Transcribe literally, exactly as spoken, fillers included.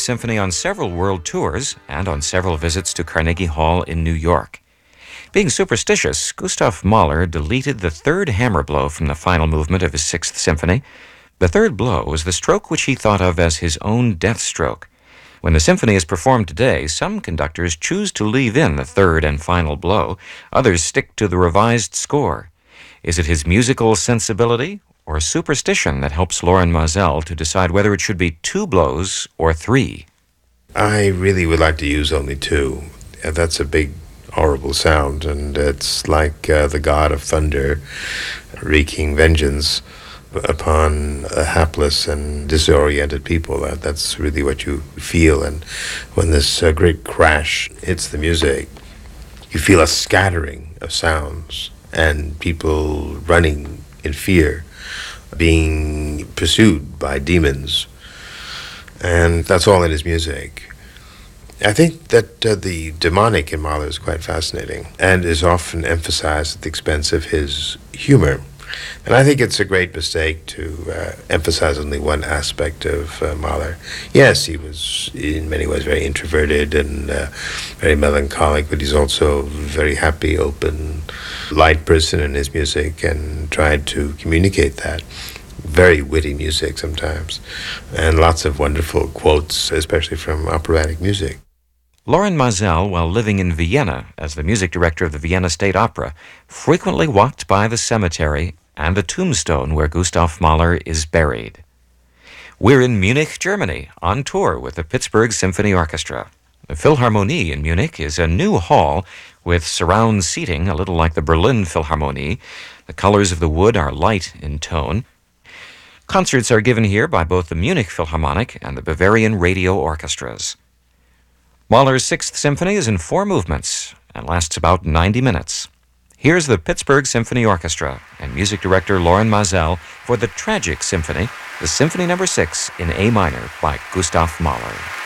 Symphony on several world tours and on several visits to Carnegie Hall in New York. Being superstitious, Gustav Mahler deleted the third hammer blow from the final movement of his Sixth Symphony. The third blow was the stroke which he thought of as his own death stroke. When the symphony is performed today, some conductors choose to leave in the third and final blow. Others stick to the revised score. Is it his musical sensibility or superstition that helps Lorin Maazel to decide whether it should be two blows or three? I really would like to use only two. Uh, That's a big, horrible sound, and it's like uh, the god of thunder wreaking vengeance upon a hapless and disoriented people. That, that's really what you feel. And when this uh, great crash hits the music, you feel a scattering of sounds and people running in fear, being pursued by demons. And that's all in his music. I think that uh, the demonic in Mahler is quite fascinating and is often emphasized at the expense of his humor. And I think it's a great mistake to uh, emphasize only one aspect of uh, Mahler. Yes, he was in many ways very introverted and uh, very melancholic, but he's also a very happy, open, light person in his music and tried to communicate that. Very witty music sometimes, and lots of wonderful quotes, especially from operatic music. Lorin Maazel, while living in Vienna as the music director of the Vienna State Opera, frequently walked by the cemetery and the tombstone where Gustav Mahler is buried. We're in Munich, Germany, on tour with the Pittsburgh Symphony Orchestra. The Philharmonie in Munich is a new hall with surround seating, a little like the Berlin Philharmonie. The colors of the wood are light in tone. Concerts are given here by both the Munich Philharmonic and the Bavarian Radio Orchestras. Mahler's Sixth Symphony is in four movements and lasts about ninety minutes. Here's the Pittsburgh Symphony Orchestra and music director Lorin Maazel for the Tragic Symphony, the Symphony Number Six in A minor by Gustav Mahler.